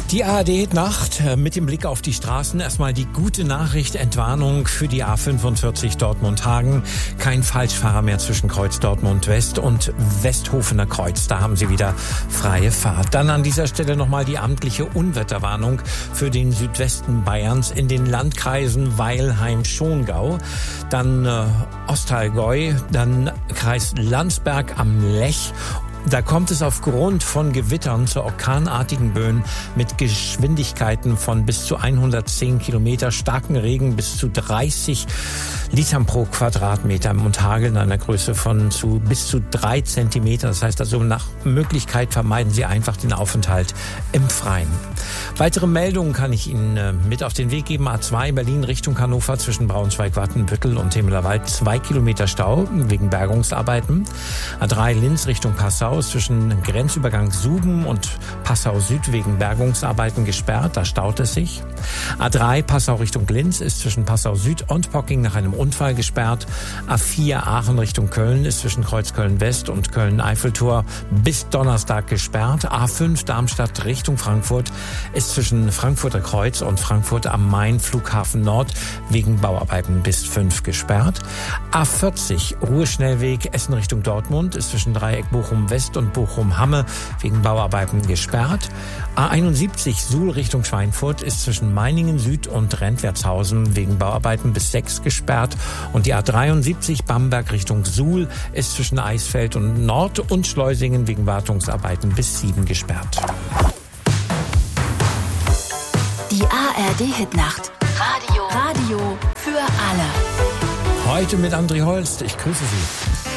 Die ARD-Nacht mit dem Blick auf die Straßen. Erstmal die gute Nachricht, Entwarnung für die A45 Dortmund-Hagen. Kein Falschfahrer mehr zwischen Kreuz Dortmund-West und Westhofener Kreuz. Da haben Sie wieder freie Fahrt. Dann an dieser Stelle nochmal die amtliche Unwetterwarnung für den Südwesten Bayerns in den Landkreisen Weilheim-Schongau, dann Ostallgäu, dann Kreis Landsberg am Lech. Da kommt es aufgrund von Gewittern zu orkanartigen Böen mit Geschwindigkeiten von bis zu 110 Kilometer, starken Regen bis zu 30 Litern pro Quadratmeter und Hagel in einer Größe von bis zu 3 Zentimeter. Das heißt also, nach Möglichkeit vermeiden Sie einfach den Aufenthalt im Freien. Weitere Meldungen kann ich Ihnen mit auf den Weg geben. A2 Berlin Richtung Hannover zwischen Braunschweig-Wattenbüttel und Temelerwald 2 Kilometer Stau wegen Bergungsarbeiten. A3 Linz Richtung Passau zwischen Grenzübergang Suben und Passau Süd wegen Bergungsarbeiten gesperrt. Da staut es sich. A3 Passau Richtung Linz ist zwischen Passau Süd und Pocking nach einem Unfall gesperrt. A4 Aachen Richtung Köln ist zwischen Kreuz Köln-West und Köln-Eiffeltor bis Donnerstag gesperrt. A5 Darmstadt Richtung Frankfurt ist zwischen Frankfurter Kreuz und Frankfurt am Main Flughafen Nord wegen Bauarbeiten bis 5 gesperrt. A40 Ruhrschnellweg Essen Richtung Dortmund ist zwischen Dreieck Bochum West und Bochum-Hamme wegen Bauarbeiten gesperrt. A71 Suhl Richtung Schweinfurt ist zwischen Meiningen Süd und Rentwertshausen wegen Bauarbeiten bis 6 gesperrt. Und die A73 Bamberg Richtung Suhl ist zwischen Eisfeld und Nord und Schleusingen wegen Wartungsarbeiten bis 7 gesperrt. Die ARD-Hitnacht. Radio für alle. Heute mit André Holst. Ich grüße Sie.